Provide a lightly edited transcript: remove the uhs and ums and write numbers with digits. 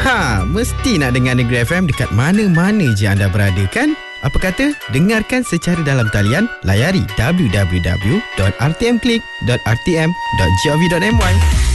Mesti nak dengar Negeri FM dekat mana-mana je anda berada kan? Apa kata? Dengarkan secara dalam talian, layari www.rtmclick.rtm.gov.my.